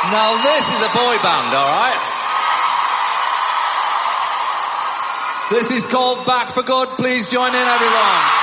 Now this is a boy band, alright? This is called Back for Good. Please join in, everyone.